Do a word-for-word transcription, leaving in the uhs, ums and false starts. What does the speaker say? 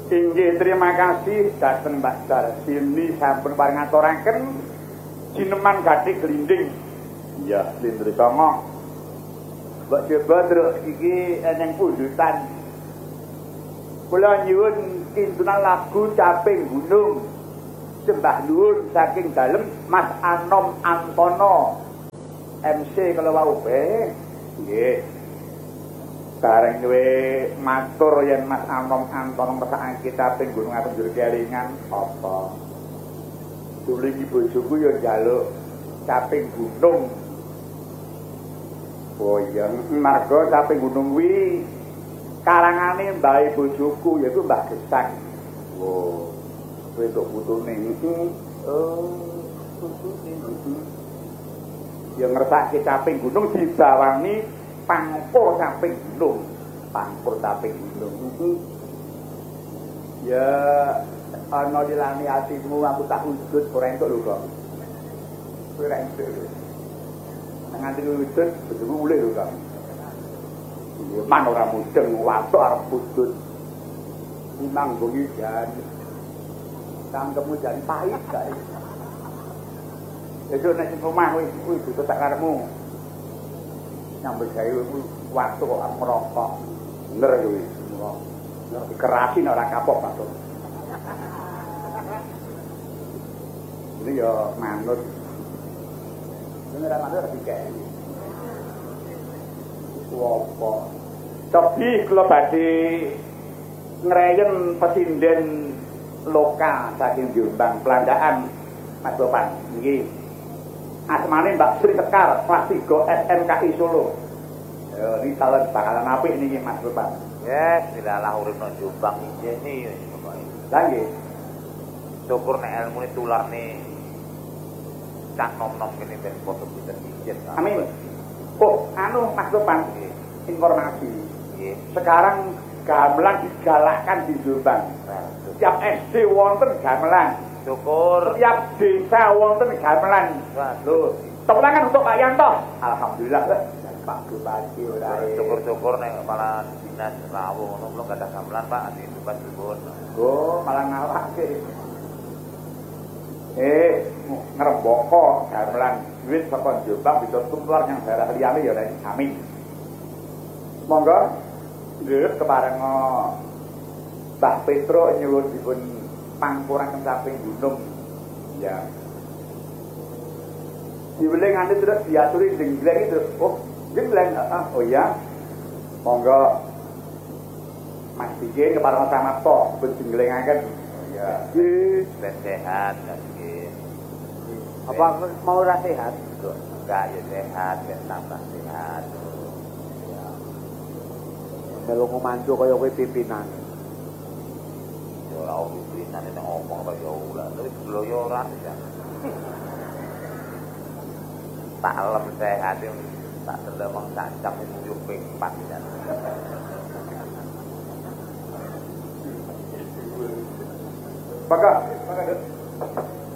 Inggih terima kasih dateng Mbak Darsini sampun paring ngaturaken jineman gadhe glinding. Iya, Lindri Songo. Mbak coba terus iki eneng pundutan. Kula nyuwun kintunan lagu Caping Gunung. Sembah nuwun saking dalem Mas Anom Antono. M C kalau wau be. Nggih. Bareng kowe matur yen Mas Anom Antono mesake kita ping Gunung Apenjur kelingan apa. Dulu iki bojoku ya njaluk Caping Gunung. Oh iya, marga Caping Gunung kuwi karangane mbahe bojoku yaiku Mbah Gesang. Oh, kowe tok putune iki. Oh, putune. Ya ngersake Caping Gunung dibawani pangkur Caping Gunung, pangkur Caping Gunung itu ya ana dilani atimu aku tak wujud ora entuk lho kok. Ora entuk lho. Nang ati wujud betul mulih lho kok. Ya man ora mudeng watuk arep wujud. Imang bengi jan. Tangkemu jan pahit kae. Esuk nek omah kowe kuwi butuh tak karepmu. Nyambut gawe waktu kok merokok. Bener kuwi. Nek dikerasin ora kapok Pak. Ini ya manut. Bener manut dikene. Wopo. Tapi kula badhe ngreyen pesinden lokal saking Jombang Pelandaan Mas Bopan. Nggih. Asmane Mbak Sri Sekar, kelas tiga S M K I Solo. Ya, ini calon bakalan apik niki Mas Bapak. Yes, dilalah urip nang Jombang iki iki pokoke. Lah nggih. Syukur nek ilmune tularne cak nom-nom kene ben padha pinter izin. Amin. Oh, anu Mas Bapak, informasi. Nggih. Sekarang gamelan digalakkan di Jombang. Setiap S D wonten gamelan. Syukur. Setiap desa wonten gamelan. Lho, tepuk tangan untuk Pak Yanto. Alhamdulillah, Pak Bupati ora. Syukur-syukur nek kepala dinas rawuh ngono kula enggak ada gamelan Pak, ati tugas pripun. Oh, malah ngawake. Eh, ngrembaka gamelan duit saka Jombang bisa tumplar yang daerah liyane ya nek amin. Monggo nggih kepareng Mbah Petro nyuwun dipun pangkuraken Caping Gunung. Ya. Diweleng nganti terus diaturi jenggleng itu. Oh, jenggleng. Ah, oh ya. Monggo Mas Diki kepareng sama tok ben jenglengaken. Ya. Nggih, ben sehat nggih. Apa mau ora sehat? Enggak ya sehat, ben tambah sehat. Ya. Melu ngomancu kaya kowe pimpinan. Ora pimpinan nek ngomong kaya ora, terus gloyoran ya. Tak lem sehat tak telemeng sak jam nguyuh ping empat ya. Maka, maka